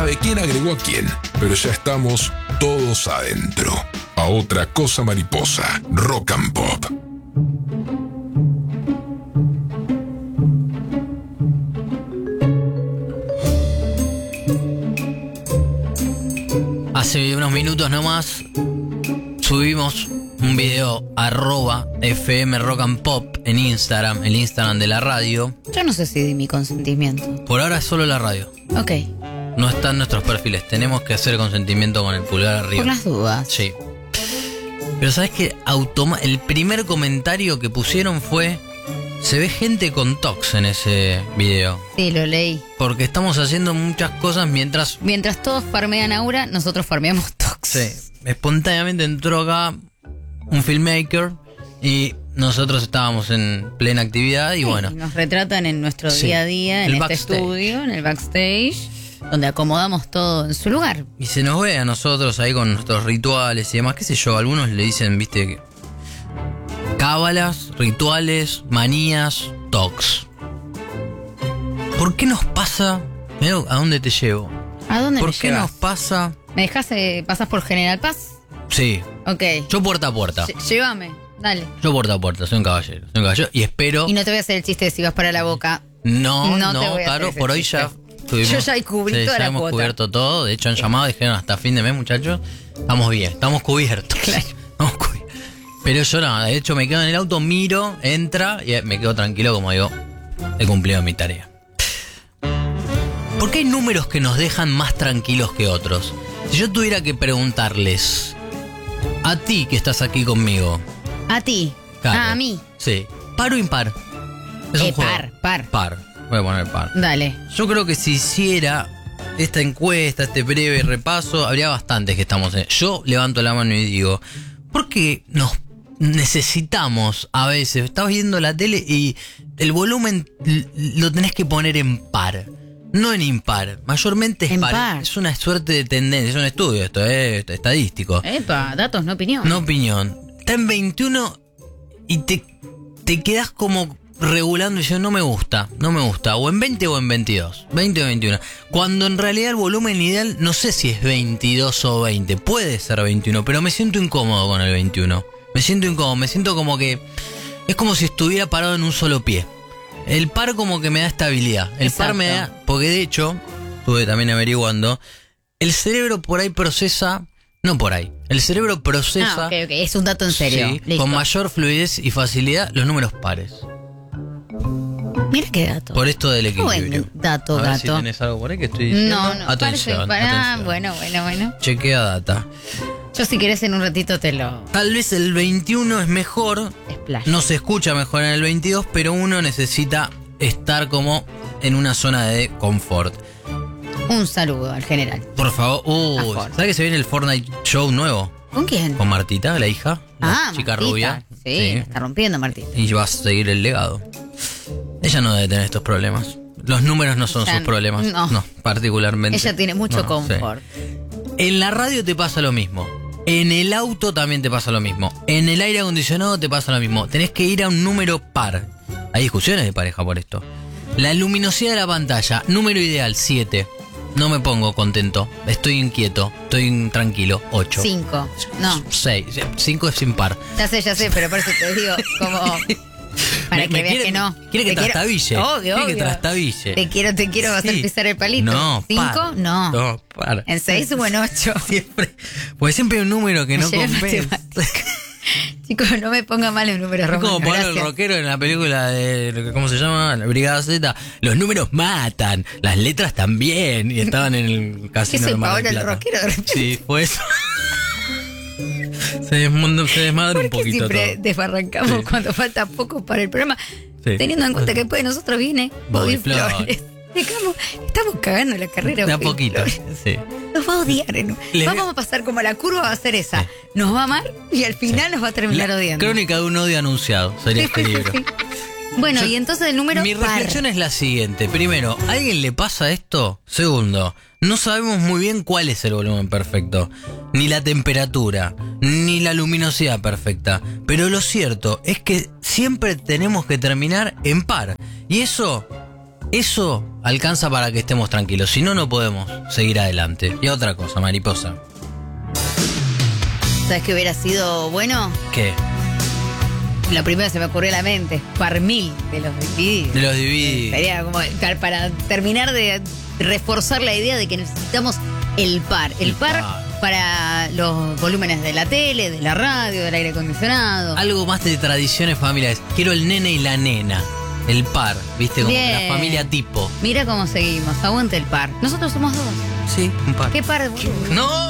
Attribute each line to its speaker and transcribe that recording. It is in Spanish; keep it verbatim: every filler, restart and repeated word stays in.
Speaker 1: sabe quién agregó a quién, pero ya estamos todos adentro. A otra cosa mariposa, Rock and Pop.
Speaker 2: Hace unos minutos nomás subimos un video arroba F M Rock and Pop en Instagram, el Instagram de la radio.
Speaker 3: Yo no sé si di mi consentimiento.
Speaker 2: Por ahora es solo la radio.
Speaker 3: Ok.
Speaker 2: No están nuestros perfiles, tenemos que hacer consentimiento con el pulgar arriba.
Speaker 3: Por las dudas.
Speaker 2: Sí. Pero ¿sabes qué? Automa- el primer comentario que pusieron fue: se ve gente con tox en ese video.
Speaker 3: Sí, lo leí.
Speaker 2: Porque estamos haciendo muchas cosas mientras...
Speaker 3: Mientras todos farmean aura, nosotros farmeamos tox.
Speaker 2: Sí. Espontáneamente entró acá un filmmaker y nosotros estábamos en plena actividad y
Speaker 3: Sí,
Speaker 2: bueno.
Speaker 3: nos retratan en nuestro
Speaker 2: Sí,
Speaker 3: día a día, en
Speaker 2: el
Speaker 3: este
Speaker 2: backstage.
Speaker 3: estudio, en el backstage, donde acomodamos todo en su lugar.
Speaker 2: Y se nos ve a nosotros ahí con nuestros rituales y demás, qué sé yo, algunos le dicen, viste, que cábalas, rituales, manías, tox. ¿Por qué nos pasa? Mirá a dónde te llevo.
Speaker 3: ¿A dónde
Speaker 2: ¿Por
Speaker 3: me
Speaker 2: qué
Speaker 3: llevas?
Speaker 2: nos pasa?
Speaker 3: ¿Me dejas eh, pasas por General Paz?
Speaker 2: Sí,
Speaker 3: Ok.
Speaker 2: yo puerta a puerta.
Speaker 3: Lle- Llévame, dale.
Speaker 2: Yo puerta a puerta, soy un caballero. Soy un caballero y espero.
Speaker 3: Y no te voy a hacer el chiste de si vas para la boca.
Speaker 2: No,
Speaker 3: No
Speaker 2: no,
Speaker 3: te voy a
Speaker 2: claro,
Speaker 3: hacer ese
Speaker 2: por hoy
Speaker 3: chiste.
Speaker 2: ya tuvimos.
Speaker 3: Yo ya cubrí
Speaker 2: sí,
Speaker 3: toda
Speaker 2: ya
Speaker 3: la
Speaker 2: hemos
Speaker 3: cuota.
Speaker 2: cubierto todo. De hecho, han llamado y dijeron hasta fin de mes, muchachos. Estamos bien, estamos cubiertos.
Speaker 3: Claro.
Speaker 2: Estamos cubi- Pero yo no, de hecho me quedo en el auto, miro, entra y me quedo tranquilo, como digo, he cumplido mi tarea. ¿Por qué hay números que nos dejan más tranquilos que otros? Si yo tuviera que preguntarles a ti que estás aquí conmigo.
Speaker 3: A ti.
Speaker 2: Claro.
Speaker 3: Ah, a mí.
Speaker 2: Sí. ¿Par o impar? Es un
Speaker 3: Eh,
Speaker 2: juego.
Speaker 3: par, par.
Speaker 2: Par. Voy a poner par.
Speaker 3: Dale.
Speaker 2: Yo creo que si hiciera esta encuesta, este breve repaso, habría bastantes que estamos en. Yo levanto la mano y digo, ¿por qué nos necesitamos a veces? Estás viendo la tele y el volumen l- lo tenés que poner en par, no en impar. Mayormente es
Speaker 3: En
Speaker 2: par.
Speaker 3: par.
Speaker 2: Es una suerte de tendencia, es un estudio, esto es estadístico.
Speaker 3: Epa, datos, no opinión.
Speaker 2: No opinión. Está en veintiuno y te, te quedas como regulando y diciendo, no me gusta, no me gusta. O en veinte o en veintidós. veinte o veintiuno. Cuando en realidad el volumen ideal no sé si es veintidós o veinte. Puede ser veintiuno, pero me siento incómodo con el veintiuno. Me siento incómodo, me siento como que... Es como si estuviera parado en un solo pie. El par como que me da estabilidad. El
Speaker 3: Exacto.
Speaker 2: par me da... Porque de hecho, estuve también averiguando, el cerebro por ahí procesa... No por ahí. El cerebro procesa...
Speaker 3: Ah, ok, ok. Es un dato en serio.
Speaker 2: Sí,
Speaker 3: Listo.
Speaker 2: con mayor fluidez y facilidad los números pares.
Speaker 3: Mira qué dato.
Speaker 2: Por esto del
Speaker 3: Qué buen
Speaker 2: equilibrio.
Speaker 3: dato,
Speaker 2: A ver
Speaker 3: dato.
Speaker 2: si tenés algo por ahí que estoy diciendo.
Speaker 3: No, no.
Speaker 2: Atención,
Speaker 3: parece- para-
Speaker 2: atención.
Speaker 3: Bueno, bueno, bueno.
Speaker 2: Chequea data.
Speaker 3: Yo si querés en un ratito te lo
Speaker 2: Tal vez el veintiuno es mejor,
Speaker 3: explayo.
Speaker 2: no se escucha mejor en el veintidós, pero uno necesita estar como en una zona de confort.
Speaker 3: Un saludo al general.
Speaker 2: Por favor, uy,
Speaker 3: A Ford.
Speaker 2: ¿sabes que se viene el Fortnite Show nuevo?
Speaker 3: ¿Con quién?
Speaker 2: Con Martita, la hija, la
Speaker 3: Ah,
Speaker 2: chica
Speaker 3: Martita.
Speaker 2: rubia.
Speaker 3: Sí, está rompiendo Martita.
Speaker 2: Y va a seguir el legado. Ella no debe tener estos problemas. Los números no son
Speaker 3: Ella
Speaker 2: sus problemas.
Speaker 3: no.
Speaker 2: particularmente.
Speaker 3: Ella tiene mucho
Speaker 2: No,
Speaker 3: confort.
Speaker 2: sí. En la radio te pasa lo mismo. En el auto también te pasa lo mismo. En el aire acondicionado te pasa lo mismo. Tenés que ir a un número par. Hay discusiones de pareja por esto. La luminosidad de la pantalla, número ideal, siete. No me pongo contento. Estoy inquieto. Estoy intranquilo. ocho.
Speaker 3: Cinco. No,
Speaker 2: seis. cinco es impar.
Speaker 3: ya sé, ya sé, pero por eso te digo, como... Para
Speaker 2: Me-
Speaker 3: que
Speaker 2: me
Speaker 3: veas
Speaker 2: quiere-
Speaker 3: que no.
Speaker 2: quiere que
Speaker 3: Te quiero-
Speaker 2: trastabille.
Speaker 3: Obvio,
Speaker 2: Quiere que
Speaker 3: obvio.
Speaker 2: trastabille.
Speaker 3: Te quiero, te quiero hacer
Speaker 2: Sí.
Speaker 3: pisar el palito.
Speaker 2: No,
Speaker 3: ¿Cinco?
Speaker 2: par.
Speaker 3: No.
Speaker 2: No, par.
Speaker 3: ¿En seis o en ocho?
Speaker 2: Siempre. Porque siempre hay un número que no
Speaker 3: Ayer en
Speaker 2: compensa.
Speaker 3: Chicos, no me ponga mal en números
Speaker 2: Es como
Speaker 3: romanos.
Speaker 2: Pablo el
Speaker 3: gracias.
Speaker 2: rockero en la película de, ¿cómo se llama? La Brigada Z. Los números matan, las letras también. Y estaban en el casino
Speaker 3: ¿Qué soy,
Speaker 2: de Mar del
Speaker 3: Pablo el
Speaker 2: Plata.
Speaker 3: rockero de repente?
Speaker 2: Sí, fue eso. se, desmond- se desmadra un
Speaker 3: ¿Por qué
Speaker 2: poquito
Speaker 3: siempre
Speaker 2: todo.
Speaker 3: desbarrancamos
Speaker 2: Sí.
Speaker 3: cuando falta poco para el programa?
Speaker 2: Sí.
Speaker 3: Teniendo en cuenta que después de nosotros viene
Speaker 2: Bobby
Speaker 3: Bobby
Speaker 2: Flores.
Speaker 3: Flores. Dejamos- estamos cagando la carrera.
Speaker 2: De a
Speaker 3: Bobby
Speaker 2: poquito.
Speaker 3: Flores.
Speaker 2: Sí.
Speaker 3: Nos va a odiar. ¿no?
Speaker 2: Le-
Speaker 3: Vamos a pasar como la curva va a ser esa. Nos va a amar y al final nos va a terminar
Speaker 2: La
Speaker 3: odiando.
Speaker 2: Crónica de un odio anunciado sería este libro.
Speaker 3: Bueno,
Speaker 2: Yo-
Speaker 3: y entonces el número
Speaker 2: Mi
Speaker 3: par.
Speaker 2: reflexión es la siguiente. Primero, ¿a alguien le pasa esto? Segundo, no sabemos muy bien cuál es el volumen perfecto. Ni la temperatura, ni la luminosidad perfecta. Pero lo cierto es que siempre tenemos que terminar en par. Y eso Eso alcanza para que estemos tranquilos. Si no, no podemos seguir adelante. Y otra cosa, mariposa.
Speaker 3: ¿Sabes qué hubiera sido bueno?
Speaker 2: ¿Qué?
Speaker 3: Lo primero que se me ocurrió a la mente, par mil de los divididos.
Speaker 2: De los divididos.
Speaker 3: Sería como para terminar de reforzar la idea de que necesitamos el par. El,
Speaker 2: El
Speaker 3: par,
Speaker 2: par.
Speaker 3: para los volúmenes de la tele, de la radio, del aire acondicionado.
Speaker 2: Algo más de tradiciones familiares. Quiero el nene y la nena. El par, ¿viste? Como
Speaker 3: Bien.
Speaker 2: la familia tipo.
Speaker 3: Mira cómo seguimos. Aguante el par. Nosotros somos dos.
Speaker 2: Sí, un par.
Speaker 3: ¿Qué par? boludo?
Speaker 2: ¡No!